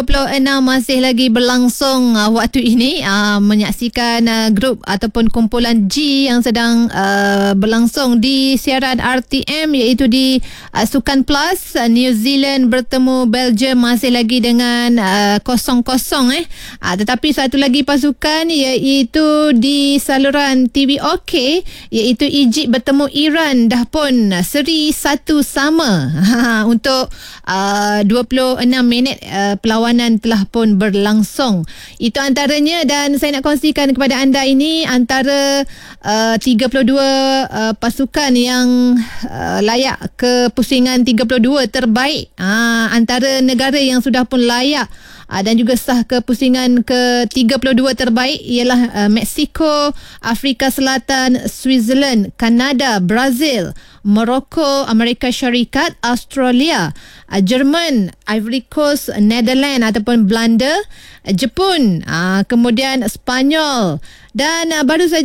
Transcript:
26 masih lagi berlangsung waktu ini, menyaksikan grup ataupun kumpulan G yang sedang berlangsung di siaran RTM, iaitu di Sukan Plus. New Zealand bertemu Belgium masih lagi dengan 0-0 tetapi satu lagi pasukan iaitu di saluran TV OK, iaitu Egypt bertemu Iran, dah pun seri 1-1 untuk 26 minit perlawanan telah pun berlangsung. Itu antaranya, dan saya nak kongsikan kepada anda ini antara 32 pasukan yang layak ke pusingan 32 terbaik. Antara negara yang sudah pun layak dan juga sah ke pusingan ke-32 terbaik ialah Mexico, Afrika Selatan, Switzerland, Kanada, Brazil, Morocco, Amerika Syarikat, Australia, Jerman, Ivory Coast, Netherlands ataupun Belanda, Jepun, kemudian Spanyol, dan baru saja